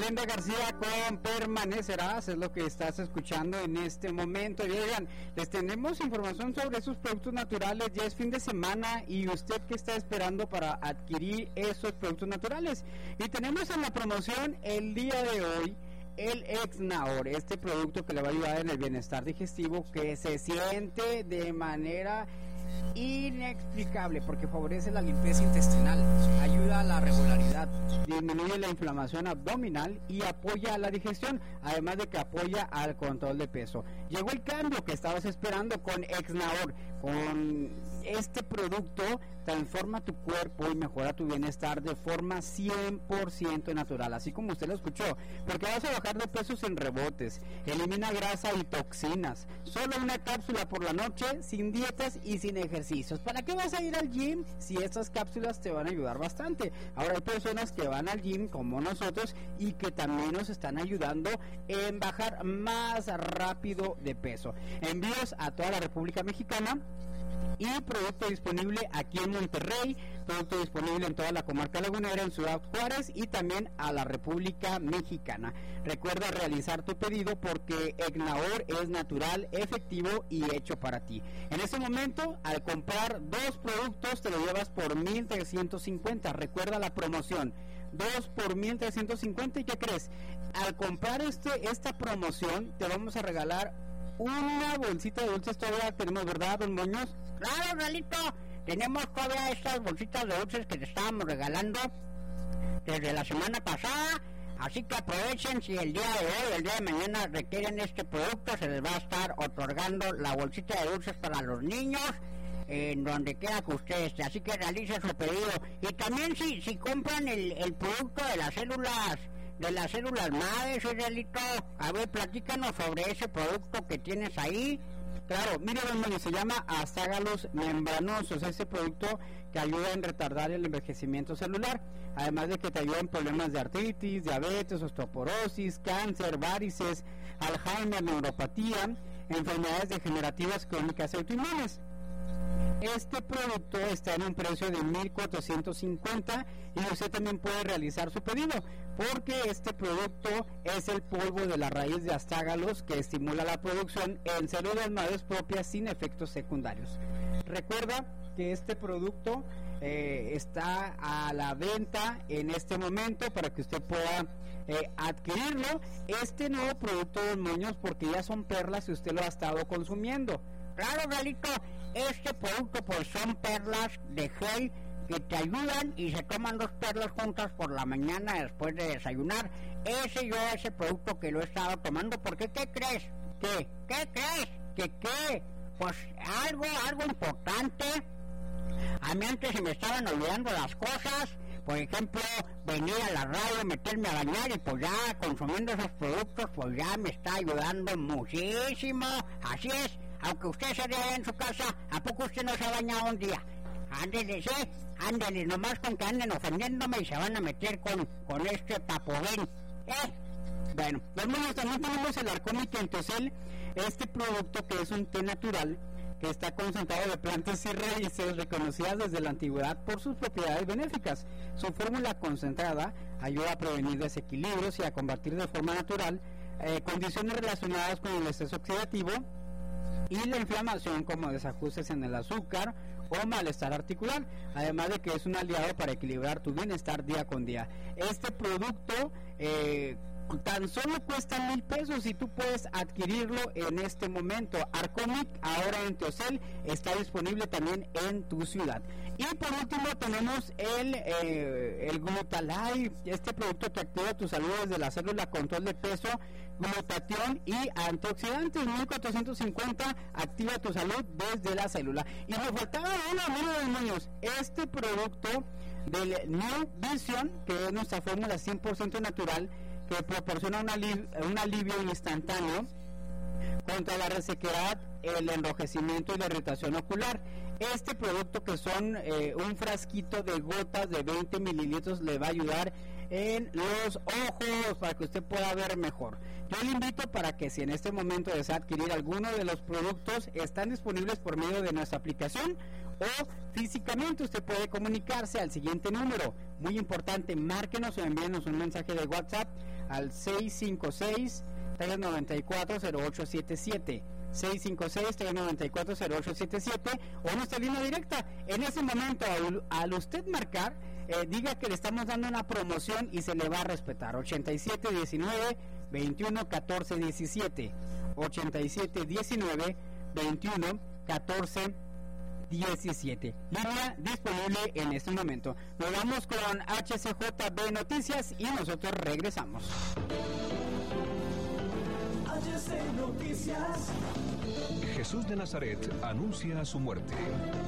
Glenda García con Permanecerás, es lo que estás escuchando en este momento. Y oigan, les tenemos información sobre esos productos naturales. Ya es fin de semana y usted que está esperando para adquirir esos productos naturales. Y tenemos en la promoción el día de hoy el Exnaor, este producto que le va a ayudar en el bienestar digestivo, que se siente de manera inexplicable porque favorece la limpieza intestinal, ayuda a la regularidad, disminuye la inflamación abdominal y apoya a la digestión, además de que apoya al control de peso. Llegó el cambio que estabas esperando con Exnaor. Con este producto transforma tu cuerpo y mejora tu bienestar de forma 100% natural, así como usted lo escuchó, porque vas a bajar de peso sin rebotes, elimina grasa y toxinas, solo una cápsula por la noche, sin dietas y sin ejercicios. ¿Para qué vas a ir al gym si estas cápsulas te van a ayudar bastante? Ahora hay personas que van al gym como nosotros y que también nos están ayudando en bajar más rápido de peso. Envíos a toda la República Mexicana y producto disponible aquí en Monterrey, producto disponible en toda la comarca lagunera, en Ciudad Juárez y también a la República Mexicana. Recuerda realizar tu pedido porque Exnaor es natural, efectivo y hecho para ti. En este momento, al comprar dos productos te lo llevas por 1,350. Recuerda la promoción, 2 por 1,350. ¿Y qué crees? Al comprar esta promoción te vamos a regalar una bolsita de dulces. Todavía tenemos, ¿verdad, don Muñoz? Claro, Lalito, tenemos todavía estas bolsitas de dulces que te estábamos regalando desde la semana pasada, así que aprovechen. Si el día de hoy o el día de mañana requieren este producto, se les va a estar otorgando la bolsita de dulces para los niños en donde quiera que usted esté, así que realicen su pedido. Y también si compran el producto de las células madres, Lalito, a ver, platícanos sobre ese producto que tienes ahí. Claro, mire, don Manuel, se llama Azágalos membranosos, ese producto que ayuda en retardar el envejecimiento celular, además de que te ayuda en problemas de artritis, diabetes, osteoporosis, cáncer, varices, Alzheimer, neuropatía, enfermedades degenerativas crónicas y autoinmunes. Este producto está en un precio de 1,450 y usted también puede realizar su pedido porque este producto es el polvo de la raíz de azágalos que estimula la producción en células madres propias sin efectos secundarios. Recuerda que este producto está a la venta en este momento para que usted pueda adquirirlo. Este nuevo producto de Muñoz, porque ya son perlas y usted lo ha estado consumiendo. Claro, Galito, este producto pues son perlas de gel que te ayudan y se toman 2 perlas juntas por la mañana después de desayunar. Ese producto que lo he estado tomando, porque ¿qué crees? ¿Qué crees? ¿Qué? Pues algo importante. A mí antes se me estaban olvidando las cosas. Por ejemplo, venir a la radio, meterme a bañar y pues ya consumiendo esos productos pues ya me está ayudando muchísimo. Así es. Aunque usted se vea en su casa, ¿a poco usted no se ha bañado un día? Ándele, sí, ándele, nomás con que anden ofendiéndome y se van a meter con este tapobén. Bueno, hermanos, también tenemos el Arconic Entosel, este producto que es un té natural que está concentrado de plantas y raíces reconocidas desde la antigüedad por sus propiedades benéficas. Su fórmula concentrada ayuda a prevenir desequilibrios y a combatir de forma natural condiciones relacionadas con el estrés oxidativo y la inflamación, como desajustes en el azúcar o malestar articular, además de que es un aliado para equilibrar tu bienestar día con día. Este producto tan solo cuesta 1,000 pesos y tú puedes adquirirlo en este momento. Arconic, ahora en Teocel, está disponible también en tu ciudad. Y por último tenemos el Glutalife, este producto que activa tu salud desde la célula, control de peso, glutatión y antioxidantes. 1,450, activa tu salud desde la célula. Y me faltaba uno de niños, este producto del New Vision, que es nuestra fórmula 100% natural, que proporciona un alivio instantáneo contra la resequedad, el enrojecimiento y la irritación ocular. Este producto, que son un frasquito de gotas de 20 mililitros, le va a ayudar en los ojos para que usted pueda ver mejor. Yo le invito para que si en este momento desea adquirir alguno de los productos, están disponibles por medio de nuestra aplicación o físicamente. Usted puede comunicarse al siguiente número, muy importante, márquenos o envíenos un mensaje de WhatsApp al 656-394-0877, 656-394-0877 o nuestra línea directa. En ese momento, al usted marcar, diga que le estamos dando una promoción y se le va a respetar. 8719-211417, 8719-211417. Línea disponible en este momento. Nos vamos con HCJB Noticias y nosotros regresamos. HC Noticias. Jesús de Nazaret anuncia su muerte.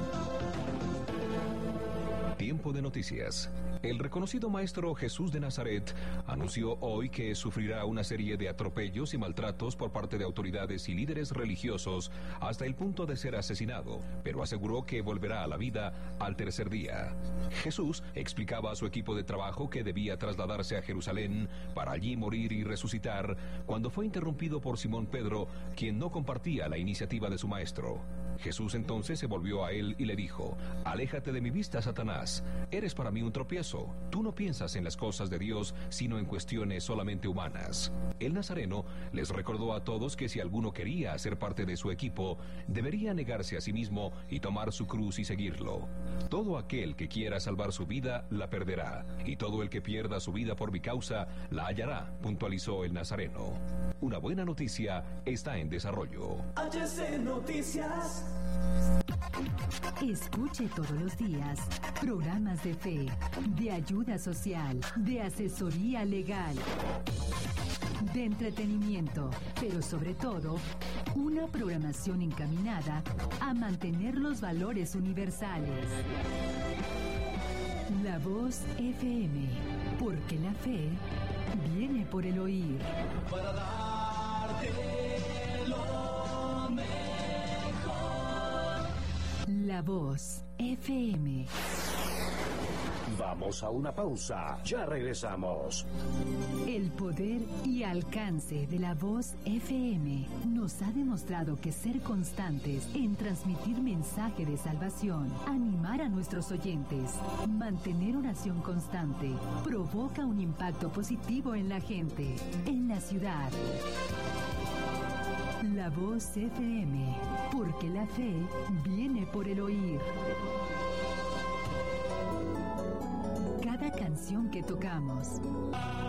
Tiempo de noticias. El reconocido maestro Jesús de Nazaret anunció hoy que sufrirá una serie de atropellos y maltratos por parte de autoridades y líderes religiosos hasta el punto de ser asesinado, pero aseguró que volverá a la vida al tercer día. Jesús explicaba a su equipo de trabajo que debía trasladarse a Jerusalén para allí morir y resucitar cuando fue interrumpido por Simón Pedro, quien no compartía la iniciativa de su maestro. Jesús entonces se volvió a él y le dijo: «Aléjate de mi vista, Satanás. Eres para mí un tropiezo. Tú no piensas en las cosas de Dios, sino en cuestiones solamente humanas». El nazareno les recordó a todos que si alguno quería ser parte de su equipo, debería negarse a sí mismo y tomar su cruz y seguirlo. «Todo aquel que quiera salvar su vida, la perderá, y todo el que pierda su vida por mi causa, la hallará», puntualizó el nazareno. Una buena noticia está en desarrollo. HC Noticias. Escuche todos los días programas de fe, de ayuda social, de asesoría legal, de entretenimiento, pero sobre todo, una programación encaminada a mantener los valores universales. La Voz FM, porque la fe viene por el oír. Para darte lo mejor. La Voz FM. Vamos a una pausa. Ya regresamos. El poder y alcance de La Voz FM nos ha demostrado que ser constantes en transmitir mensaje de salvación, animar a nuestros oyentes, mantener oración constante, provoca un impacto positivo en la gente, en la ciudad. La Voz FM, porque la fe viene por el oír. Cada canción que tocamos,